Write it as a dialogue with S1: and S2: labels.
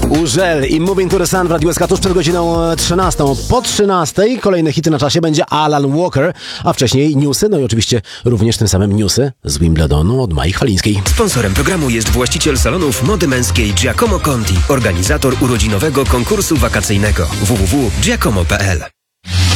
S1: Urzel i Moving to the Sun w Radiu SK tuż przed godziną 13. Po 13 kolejne hity na czasie będzie Alan Walker, a wcześniej newsy, no i oczywiście również tym samym newsy z Wimbledonu od Mai Chwalińskiej.
S2: Sponsorem programu jest właściciel salonów mody męskiej Giacomo Conti, organizator urodzinowego konkursu wakacyjnego www.giacomo.pl.